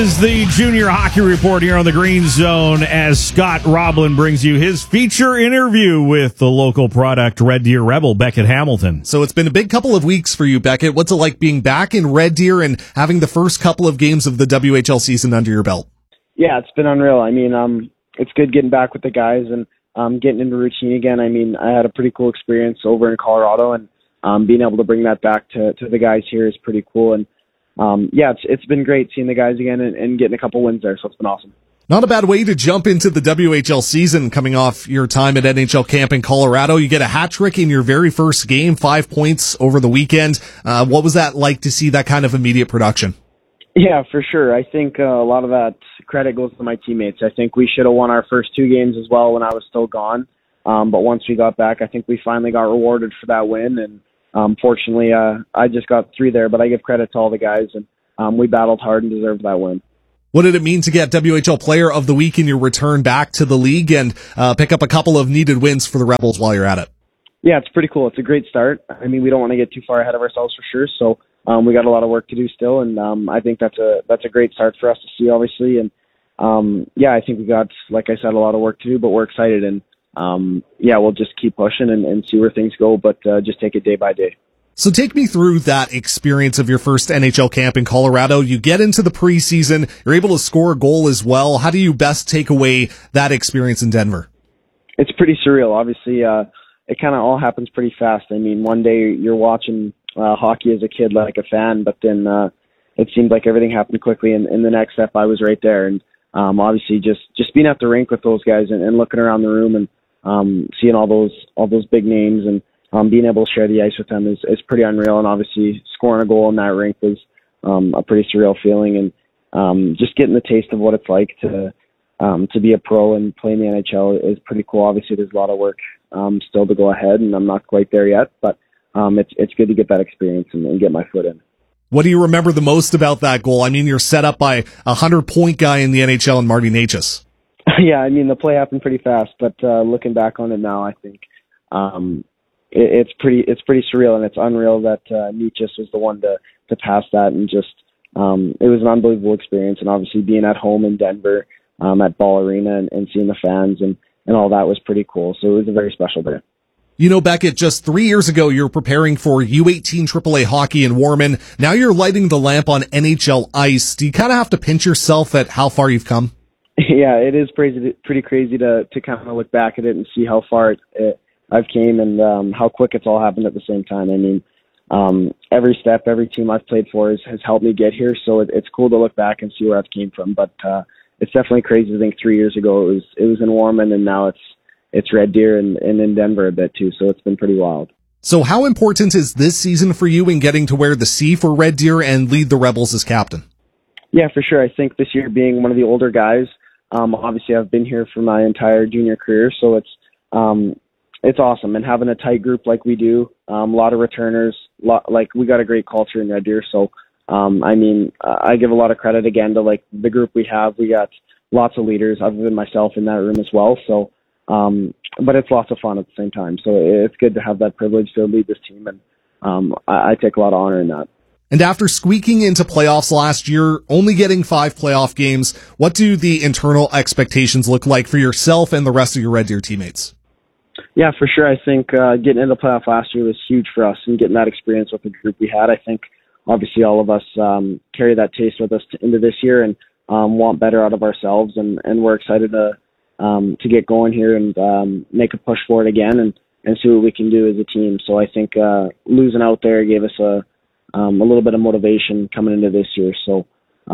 is the Junior Hockey Report here on the Green Zone as Scott Roblin brings you his feature interview with the local product Red Deer Rebel, Beckett Hamilton. So it's been a big couple of weeks for you, Beckett. What's it like being back in Red Deer and having the first couple of games of the WHL season under your belt? Yeah, it's been unreal. I mean, it's good getting back with the guys and getting into routine again. I mean, I had a pretty cool experience over in Colorado, and being able to bring that back to the guys here is pretty cool. And yeah, it's been great seeing the guys again and getting a couple wins there, so it's been awesome. Not a bad way to jump into the WHL season coming off your time at NHL camp in Colorado. You get a hat trick in your very first game, 5 points over the weekend. What was that like to see that kind of immediate production? Yeah, for sure. I think a lot of that credit goes to my teammates. I think we should have won our first 2 games as well when I was still gone. But once we got back, I think we finally got rewarded for that win. And fortunately, I just got 3 there, but I give credit to all the guys. And we battled hard and deserved that win. What did it mean to get WHL Player of the Week in your return back to the league and pick up a couple of needed wins for the Rebels while you're at it? Yeah, it's pretty cool. It's a great start. I mean, we don't want to get too far ahead of ourselves for sure. So we got a lot of work to do still, and I think that's a great start for us to see, obviously. And yeah, I think we got, like I said, a lot of work to do, but we're excited. And yeah, we'll just keep pushing and see where things go, but just take it day by day. So take me through that experience of your first NHL camp in Colorado. You get into the preseason, you're able to score a goal as well. How do you best take away that experience in Denver? It's pretty surreal. Obviously, it kind of all happens pretty fast. I mean, one day you're watching hockey as a kid like a fan, but then it seemed like everything happened quickly, and in the next step I was right there. And obviously just being at the rink with those guys and looking around the room and seeing all those big names and being able to share the ice with them is pretty unreal. And obviously scoring a goal in that rink was a pretty surreal feeling, and just getting the taste of what it's like to be a pro and play in the NHL is pretty cool. Obviously there's a lot of work still to go ahead, and I'm not quite there yet, but it's good to get that experience and get my foot in. What do you remember the most about that goal? I mean, you're set up by a 100-point guy in the NHL in Marty Necas. Yeah, I mean, the play happened pretty fast, but looking back on it now, I think it's pretty surreal, and it's unreal that Necas was the one to pass that, and just it was an unbelievable experience. And obviously being at home in Denver at Ball Arena and seeing the fans and all that was pretty cool. So it was a very special day. You know, Beckett, just 3 years ago, you were preparing for U18 AAA hockey in Warman. Now you're lighting the lamp on NHL ice. Do you kind of have to pinch yourself at how far you've come? Yeah, it is pretty crazy to kind of look back at it and see how far I've came and how quick it's all happened at the same time. I mean, every step, every team I've played for has helped me get here. So it's cool to look back and see where I've came from. But it's definitely crazy to think 3 years ago it was in Warman, and now it's Red Deer and in Denver a bit too. So it's been pretty wild. So how important is this season for you in getting to wear the C for Red Deer and lead the Rebels as captain? Yeah, for sure. I think this year being one of the older guys, obviously I've been here for my entire junior career, so it's awesome. And having a tight group like we do, a lot of returners, like we got a great culture in Red Deer. So, I mean, I give a lot of credit again to like the group we have. We got lots of leaders other than myself in that room as well. So, but it's lots of fun at the same time. So it's good to have that privilege to lead this team. And, I take a lot of honor in that. And after squeaking into playoffs last year, only getting 5 playoff games, what do the internal expectations look like for yourself and the rest of your Red Deer teammates? Yeah, for sure. I think getting into playoff last year was huge for us, and getting that experience with the group we had. I think obviously all of us carry that taste with us into this year and want better out of ourselves, and we're excited to get going here and make a push for it again and see what we can do as a team. So I think losing out there gave us a little bit of motivation coming into this year. So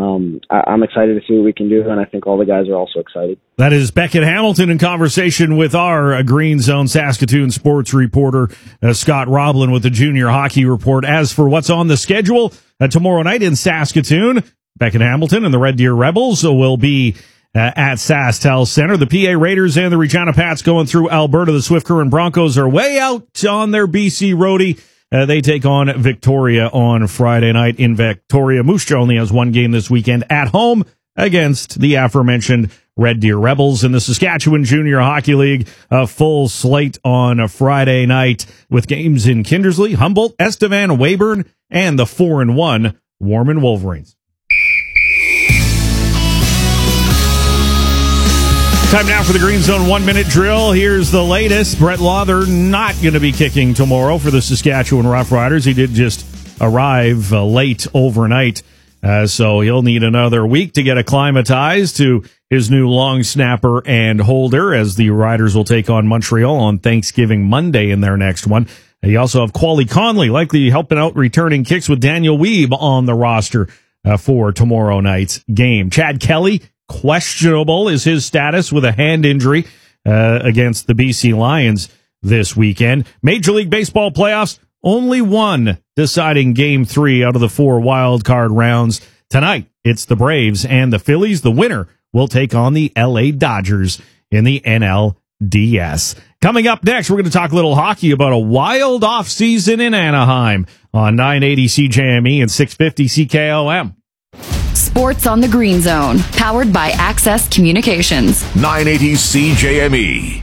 I'm excited to see what we can do, and I think all the guys are also excited. That is Beckett Hamilton in conversation with our Green Zone Saskatoon sports reporter, Scott Roblin, with the Junior Hockey Report. As for what's on the schedule tomorrow night in Saskatoon, Beckett Hamilton and the Red Deer Rebels will be at SaskTel Center. The PA Raiders and the Regina Pats going through Alberta. The Swift Current Broncos are way out on their BC roadie. They take on Victoria on Friday night in Victoria. Moose Jaw only has 1 game this weekend at home against the aforementioned Red Deer Rebels. In the Saskatchewan Junior Hockey League, a full slate on a Friday night with games in Kindersley, Humboldt, Estevan, Weyburn, and the 4-1 Warman Wolverines. Time now for the Green Zone 1-minute drill. Here's the latest. Brett Lawther not going to be kicking tomorrow for the Saskatchewan Roughriders. He did just arrive late overnight, so he'll need another week to get acclimatized to his new long snapper and holder, as the Riders will take on Montreal on Thanksgiving Monday in their next one. You also have Quali Conley likely helping out returning kicks with Daniel Weeb on the roster for tomorrow night's game. Chad Kelly, questionable is his status with a hand injury against the BC Lions this weekend. Major League Baseball playoffs, only one deciding Game 3 out of the 4 wild card rounds. Tonight, it's the Braves and the Phillies. The winner will take on the LA Dodgers in the NLDS. Coming up next, we're going to talk a little hockey about a wild offseason in Anaheim on 980 CJME and 650 CKOM. Sports on the Green Zone, powered by Access Communications. 980 CJME.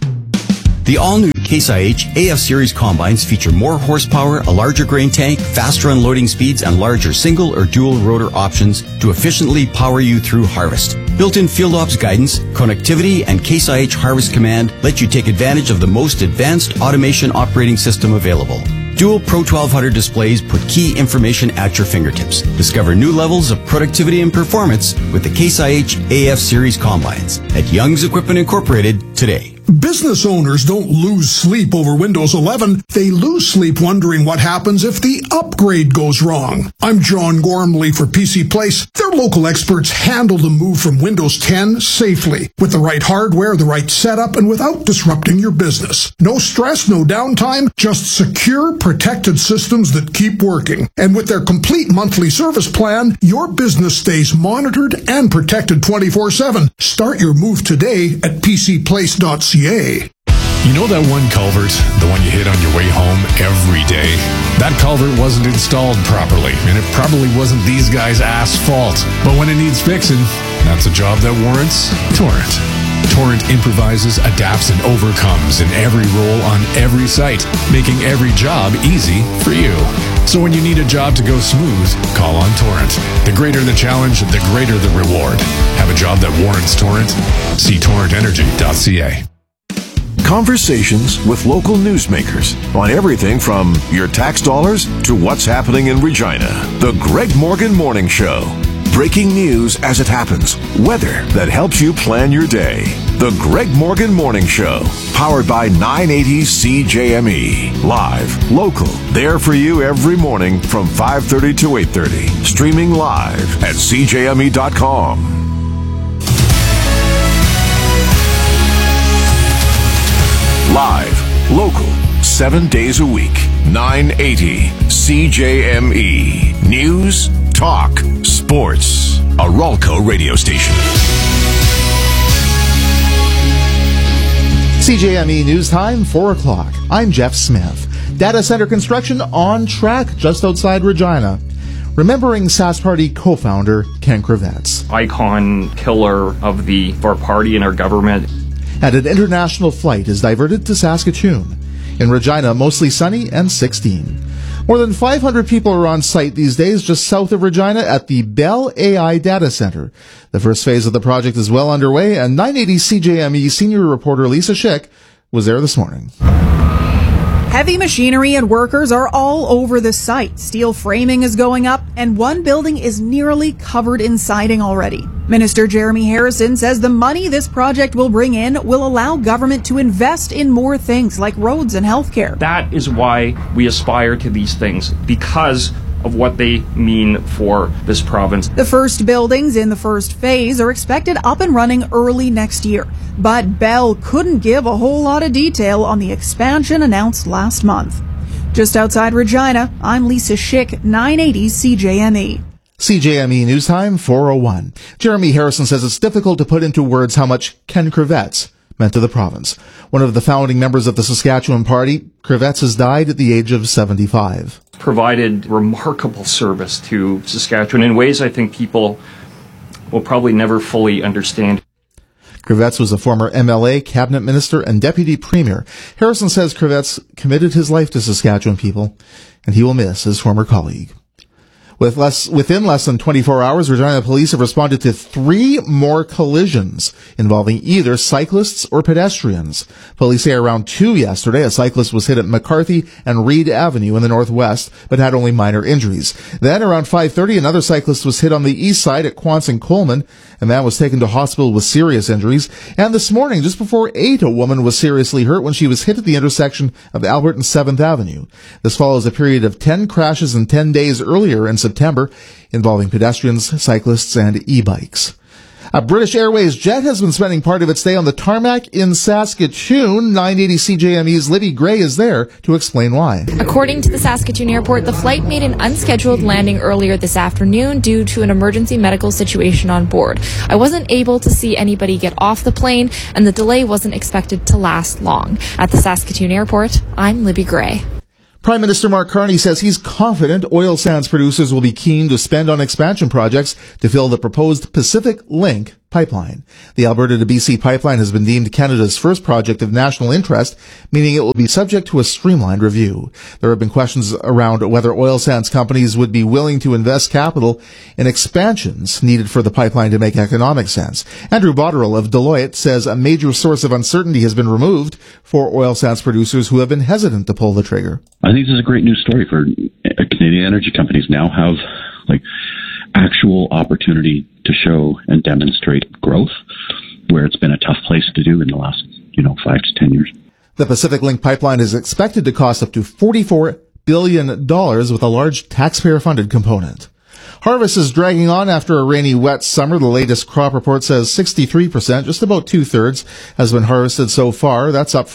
The all-new Case IH AF Series combines feature more horsepower, a larger grain tank, faster unloading speeds, and larger single or dual rotor options to efficiently power you through harvest. Built-in field ops guidance, connectivity, and Case IH Harvest Command let you take advantage of the most advanced automation operating system available. Dual Pro 1200 displays put key information at your fingertips. Discover new levels of productivity and performance with the Case IH AF Series combines at Young's Equipment Incorporated today. Business owners don't lose sleep over Windows 11. They lose sleep wondering what happens if the upgrade goes wrong. I'm John Gormley for PC Place. Their local experts handle the move from Windows 10 safely, with the right hardware, the right setup, and without disrupting your business. No stress, no downtime, just secure, protected systems that keep working. And with their complete monthly service plan, your business stays monitored and protected 24/7. Start your move today at pcplace.ca. You know that one culvert, the one you hit on your way home every day? That culvert wasn't installed properly, and it probably wasn't these guys' fault. But when it needs fixing, that's a job that warrants Torrent. Torrent improvises, adapts, and overcomes in every role on every site, making every job easy for you. So when you need a job to go smooth, call on Torrent. The greater the challenge, the greater the reward. Have a job that warrants Torrent? See torrentenergy.ca. Conversations with local newsmakers on everything from your tax dollars to what's happening in Regina. The Greg Morgan Morning Show. Breaking news as it happens. Weather that helps you plan your day. The Greg Morgan Morning Show. Powered by 980 CJME. Live, local, there for you every morning from 5:30 to 8:30. Streaming live at CJME.com. Live, local, 7 days a week. 980 CJME. News, talk, sports. A Ralco radio station. CJME News Time, 4 o'clock. I'm Jeff Smith. Data center construction on track just outside Regina. Remembering Sask Party co-founder Ken Kravets. Icon pillar of our party and our government. And an international flight is diverted to Saskatoon. In Regina, mostly sunny and 16. More than 500 people are on site these days just south of Regina at the Bell AI Data Center. The first phase of the project is well underway, and 980 CJME senior reporter Lisa Schick was there this morning. Heavy machinery and workers are all over the site. Steel framing is going up, and one building is nearly covered in siding already. Minister Jeremy Harrison says the money this project will bring in will allow government to invest in more things like roads and healthcare. That is why we aspire to these things, because of what they mean for this province. The first buildings in the first phase are expected up and running early next year, but Bell couldn't give a whole lot of detail on the expansion announced last month. Just outside Regina, I'm Lisa Schick, 980 CJME. CJME News Time, 4:01. Jeremy Harrison says it's difficult to put into words how much Ken Kravets meant to the province. One of the founding members of the Saskatchewan Party, Kravets has died at the age of 75. Provided remarkable service to Saskatchewan in ways I think people will probably never fully understand. Kravets was a former MLA, cabinet minister, and deputy premier. Harrison says Kravets committed his life to Saskatchewan people, and he will miss his former colleague. Within less than 24 hours, Regina police have responded to 3 more collisions involving either cyclists or pedestrians. Police say around 2 yesterday, a cyclist was hit at McCarthy and Reed Avenue in the northwest, but had only minor injuries. Then around 5:30, another cyclist was hit on the east side at Quance and Coleman. A man was taken to hospital with serious injuries. And this morning, just before 8, a woman was seriously hurt when she was hit at the intersection of Albert and 7th Avenue. This follows a period of 10 crashes in 10 days earlier in September involving pedestrians, cyclists, and e-bikes. A British Airways jet has been spending part of its day on the tarmac in Saskatoon. 980 CJME's Libby Gray is there to explain why. According to the Saskatoon airport, the flight made an unscheduled landing earlier this afternoon due to an emergency medical situation on board. I wasn't able to see anybody get off the plane, and the delay wasn't expected to last long. At the Saskatoon airport, I'm Libby Gray. Prime Minister Mark Carney says he's confident oil sands producers will be keen to spend on expansion projects to fill the proposed Pacific Link pipeline. The Alberta to BC pipeline has been deemed Canada's first project of national interest, meaning it will be subject to a streamlined review. There have been questions around whether oil sands companies would be willing to invest capital in expansions needed for the pipeline to make economic sense. Andrew Botterill of Deloitte says a major source of uncertainty has been removed for oil sands producers who have been hesitant to pull the trigger. I think this is a great news story for Canadian energy companies. Now have actual opportunity to show and demonstrate growth where it's been a tough place to do in the last 5 to 10 years. The Pacific Link pipeline is expected to cost up to $44 billion with a large taxpayer-funded component. Harvest is dragging on after a rainy, wet summer. The latest crop report says 63%, just about 2/3, has been harvested so far. That's up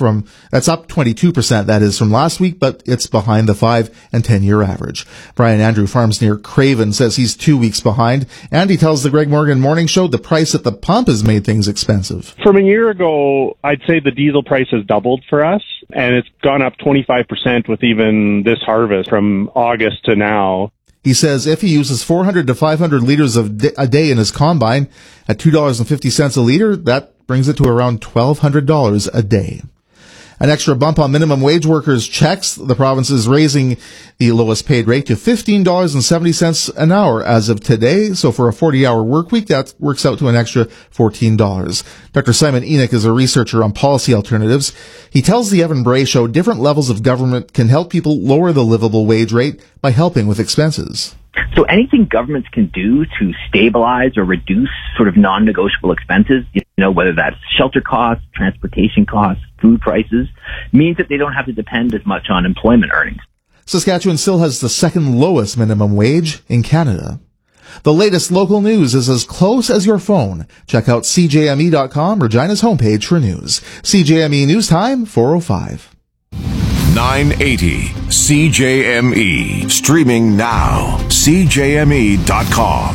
22%, that is, from last week, but it's behind the 5 and 10-year average. Brian Andrew farms near Craven says he's 2 weeks behind, and he tells the Greg Morgan Morning Show the price at the pump has made things expensive. From a year ago, I'd say the diesel price has doubled for us, and it's gone up 25% with even this harvest from August to now. He says if he uses 400 to 500 liters a day in his combine at $2.50 a liter, that brings it to around $1,200 a day. An extra bump on minimum wage workers' checks. The province is raising the lowest paid rate to $15.70 an hour as of today. So for a 40-hour work week, that works out to an extra $14. Dr. Simon Enoch is a researcher on policy alternatives. He tells the Evan Bray Show different levels of government can help people lower the livable wage rate by helping with expenses. So anything governments can do to stabilize or reduce sort of non-negotiable expenses, whether that's shelter costs, transportation costs, food prices, means that they don't have to depend as much on employment earnings. Saskatchewan still has the second lowest minimum wage in Canada. The latest local news is as close as your phone. Check out CJME.com, Regina's homepage for news. CJME News Time, 4:05. 980 CJME. Streaming now. CJME.com.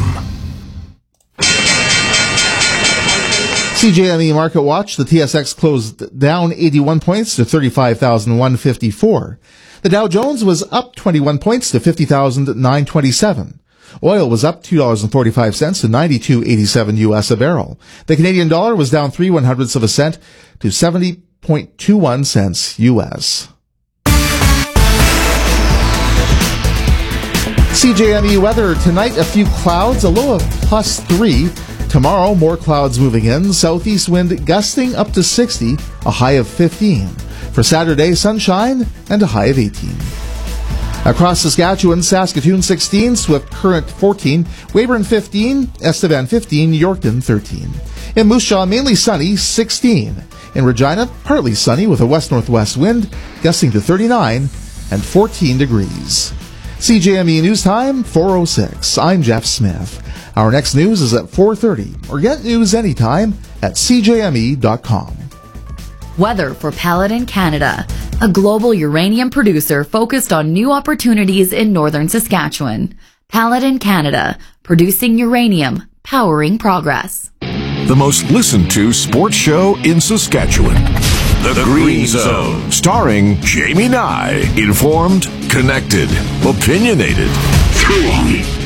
CJME Market Watch. The TSX closed down 81 points to 35,154. The Dow Jones was up 21 points to 50,927. Oil was up $2.45 to 92.87 U.S. a barrel. The Canadian dollar was down 3/100ths of a cent to 70.21 cents U.S. CJME weather tonight, a few clouds, a low of +3. Tomorrow, more clouds moving in, southeast wind gusting up to 60, a high of 15. For Saturday, sunshine and a high of 18. Across Saskatchewan, Saskatoon 16, Swift Current 14, Weyburn 15, Estevan 15, Yorkton 13. In Moose Jaw, mainly sunny, 16. In Regina, partly sunny with a west-northwest wind, gusting to 39 and 14 degrees. CJME News Time, 4:06. I'm Jeff Smith. Our next news is at 4:30, or get news anytime at CJME.com. Weather for Paladin Canada, a global uranium producer focused on new opportunities in northern Saskatchewan. Paladin Canada, producing uranium, powering progress. The most listened to sports show in Saskatchewan. The Green Zone, starring Jamie Nye. Informed, connected, opinionated. 3